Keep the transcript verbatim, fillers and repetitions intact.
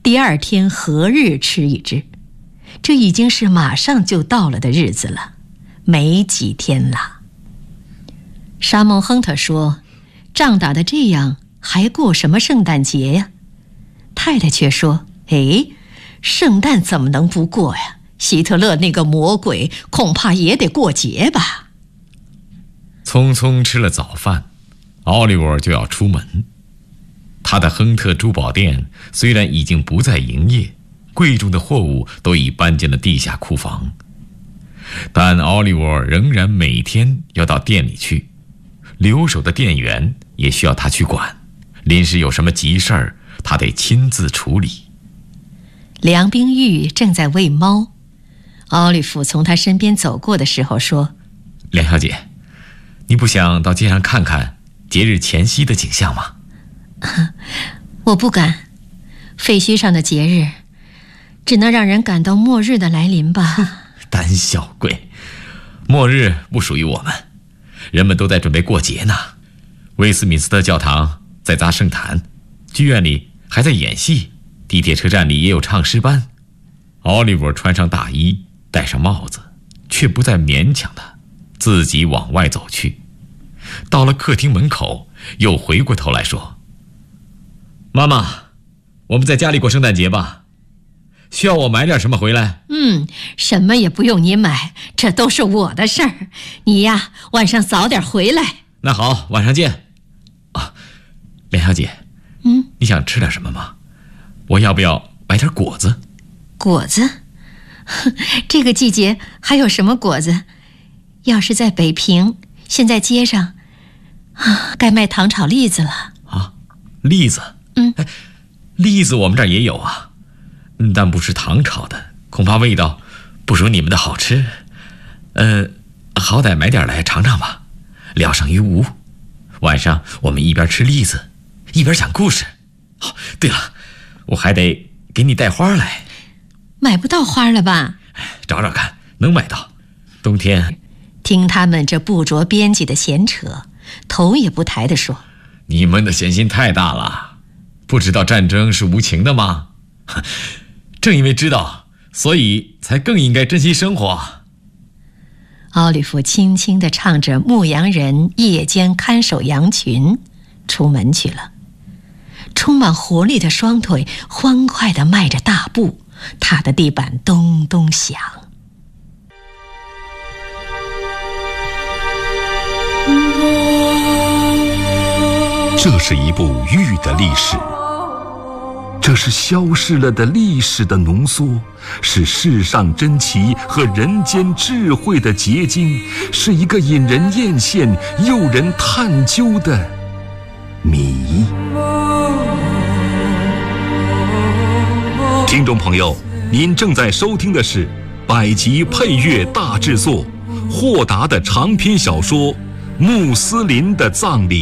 第二天何日吃一只，这已经是马上就到了的日子了，没几天了。沙蒙亨特说，仗打得这样，还过什么圣诞节呀？太太却说，哎，圣诞怎么能不过呀？希特勒那个魔鬼恐怕也得过节吧。 匆匆吃了早饭，奥利沃就要出门。他的亨特珠宝店虽然已经不再营业，贵重的货物都已搬进了地下库房，但奥利沃仍然每天要到店里去，留守的店员也需要他去管，临时有什么急事儿，他得亲自处理。 梁冰玉正在喂猫，奥利弗从他身边走过的时候说， 梁小姐，你不想到街上看看节日前夕的景象吗？ 我不敢，废墟上的节日只能让人感到末日的来临吧。 胆小鬼，末日不属于我们，人们都在准备过节呢。威斯敏斯特教堂在砸圣坛，剧院里还在演戏，地铁车站里也有唱诗班。奥利弗穿上大衣，戴上帽子，却不再勉强他，自己往外走去。到了客厅门口，又回过头来说，妈妈，我们在家里过圣诞节吧，需要我买点什么回来？ 嗯，什么也不用你买，这都是我的事儿。你呀，晚上早点回来。 那好，晚上见。啊，梁小姐， 嗯， 你想吃点什么吗？我要不要买点果子？ 果子？这个季节还有什么果子？要是在北平，现在街上啊，该卖糖炒栗子了。 啊，栗子？ 嗯， 哎，栗子我们这儿也有啊，但不是糖炒的，恐怕味道不如你们的好吃。呃，好歹买点来尝尝吧，聊胜于无。晚上我们一边吃栗子，一边讲故事。哦，对了，我还得给你带花来。 买不到花了吧？ 找找看，能买到。冬天。 听他们这不着边际的闲扯，头也不抬地说， 你们的闲心太大了，不知道战争是无情的吗？正因为知道，所以才更应该珍惜生活。 奥利弗轻轻地唱着《牧羊人夜间看守羊群》，出门去了。充满活力的双腿欢快地迈着大步，踏的地板咚咚响。 这是一部玉的历史，这是消逝了的历史的浓缩，是世上珍奇和人间智慧的结晶，是一个引人艳羡、诱人探究的谜。听众朋友，您正在收听的是百集配乐大制作，豁达的长篇小说《穆斯林的葬礼》。